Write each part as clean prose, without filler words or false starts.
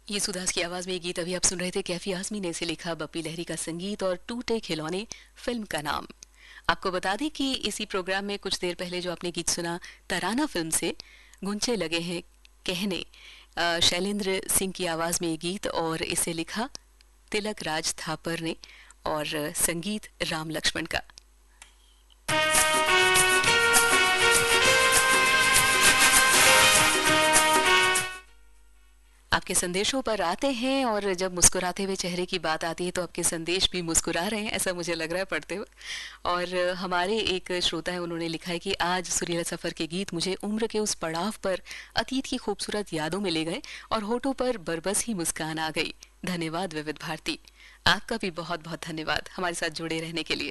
ये सुदास की आवाज में ये गीत अभी आप सुन रहे थे। कैफी आजमी ने इसे लिखा, बप्पी लहरी का संगीत और टूटे खिलौने फिल्म का नाम। आपको बता दें कि इसी प्रोग्राम में कुछ देर पहले जो आपने गीत सुना, तराना फिल्म से गुंचे लगे हैं कहने, शैलेंद्र सिंह की आवाज में ये गीत, और इसे लिखा तिलक राज थापर ने और संगीत राम लक्ष्मण का। आपके संदेशों पर आते हैं, और जब मुस्कुराते हुए चेहरे की बात आती है तो आपके संदेश भी मुस्कुरा रहे हैं, ऐसा मुझे लग रहा है पढ़ते हुए। और हमारे एक श्रोता है, उन्होंने लिखा है कि आज सुरीला सफ़र के गीत मुझे उम्र के उस पड़ाव पर अतीत की खूबसूरत यादों में ले गए और होठों पर बरबस ही मुस्कान आ गई। धन्यवाद विविध भारती। आपका भी बहुत बहुत धन्यवाद हमारे साथ जुड़े रहने के लिए।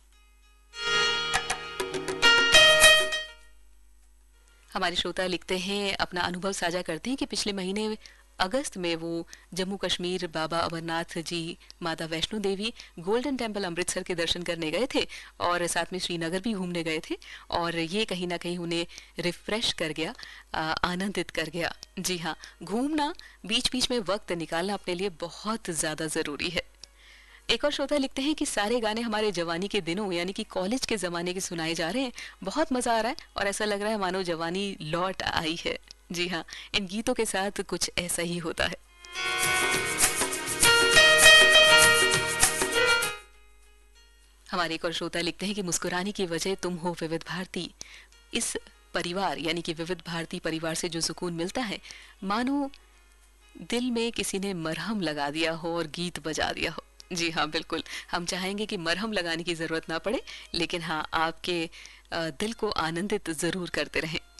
हमारे श्रोता लिखते हैं, अपना अनुभव साझा करते हैं कि पिछले महीने अगस्त में वो जम्मू कश्मीर बाबा अमरनाथ जी, माता वैष्णो देवी, गोल्डन टेम्पल अमृतसर के दर्शन करने गए थे और साथ में श्रीनगर भी घूमने गए थे, और ये कहीं ना कहीं उन्हें रिफ्रेश कर गया, आनंदित कर गया। जी हाँ, घूमना, बीच बीच में वक्त निकालना अपने लिए बहुत ज़्यादा ज़रूरी है। एक और श्रोता लिखते हैं कि सारे गाने हमारे जवानी के दिनों यानी कि कॉलेज के ज़माने के सुनाए जा रहे हैं। बहुत मज़ा आ रहा है और ऐसा लग रहा है मानो जवानी लौट आई है। जी हाँ, इन गीतों के साथ कुछ ऐसा ही होता है। हमारे एक और श्रोता लिखते हैं कि मुस्कुराने की वजह तुम हो विविध भारती। इस परिवार यानी कि विविध भारती परिवार से जो सुकून मिलता है, मानो दिल में किसी ने मरहम लगा दिया हो और गीत बजा दिया हो। जी हाँ, बिल्कुल, हम चाहेंगे कि मरहम लगाने की ज़रूरत ना पड़े, लेकिन हाँ, आपके दिल को आनंदित ज़रूर करते रहें।